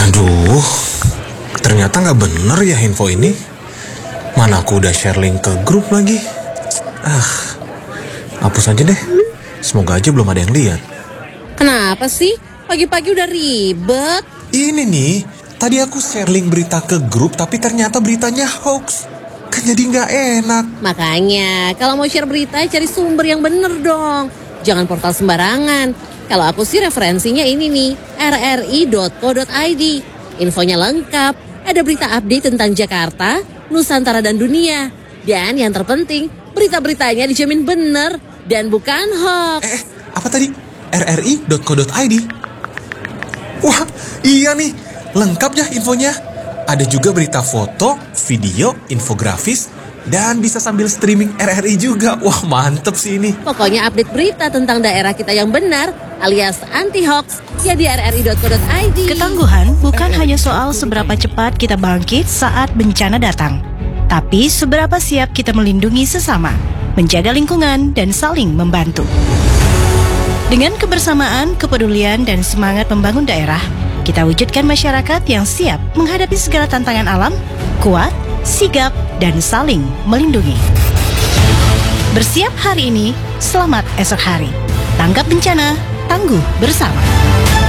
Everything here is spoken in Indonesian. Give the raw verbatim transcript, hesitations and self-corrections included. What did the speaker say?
Aduh, ternyata nggak bener ya info ini. Mana aku udah share link ke grup lagi. Ah, hapus aja deh. Semoga aja belum ada yang lihat. Kenapa sih? Pagi-pagi udah ribet. Ini nih, tadi aku share link berita ke grup tapi ternyata beritanya hoax. Kan jadi nggak enak. Makanya, kalau mau share berita cari sumber yang bener dong. Jangan portal sembarangan. Kalau aku sih referensinya ini nih, r r i dot co dot i d. Infonya lengkap, ada berita update tentang Jakarta, Nusantara dan dunia. Dan yang terpenting, berita-beritanya dijamin bener dan bukan hoax. Eh, apa tadi? r r i dot co dot i d. Wah, iya nih, lengkap ya infonya. Ada juga berita foto, video, infografis, dan bisa sambil streaming R R I juga. Wah, mantep sih ini. Pokoknya update berita tentang daerah kita yang benar, alias anti-hoax, ya di r r i dot co dot i d. Ketangguhan bukan hanya soal seberapa cepat kita bangkit saat bencana datang, tapi seberapa siap kita melindungi sesama, menjaga lingkungan, dan saling membantu. Dengan kebersamaan, kepedulian, dan semangat membangun daerah, kita wujudkan masyarakat yang siap menghadapi segala tantangan alam, kuat, sigap, dan saling melindungi. Bersiap hari ini, selamat esok hari. Tanggap bencana, tangguh bersama.